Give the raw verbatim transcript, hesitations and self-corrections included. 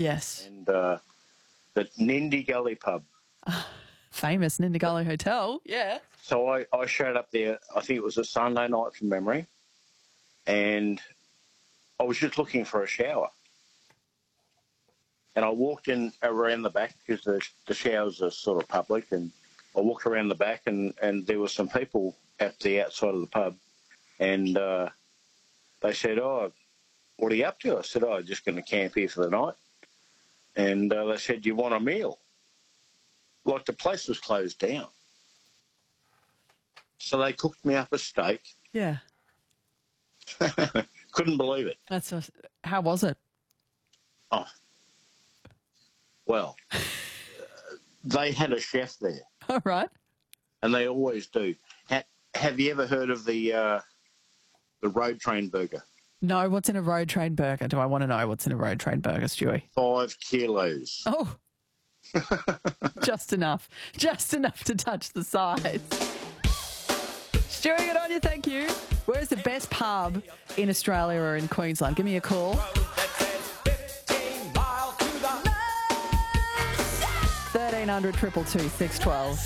Yes. And uh, the Nindy Gully pub. Famous Nindigully Hotel. Yeah. So I, I showed up there, I think it was a Sunday night from memory, and I was just looking for a shower. And I walked in around the back because the, the showers are sort of public, and I walked around the back and, and there were some people at the outside of the pub, and uh, they said, oh, what are you up to? I said, oh, I'm just going to camp here for the night. And uh, they said, do you want a meal? Like the place was closed down. So they cooked me up a steak. Yeah. Couldn't believe it. That's a, how was it? Oh, well, uh, they had a chef there. All right. And they always do. Ha- have you ever heard of the uh, the road train burger? No, what's in a road train burger? Do I want to know what's in a road train burger, Stewie? Five kilos. Oh, just enough. Just enough to touch the sides. Stewie, good on you, thank you. Where's the best pub in Australia or in Queensland? Give me a call. thirteen hundred, two two two, six one two.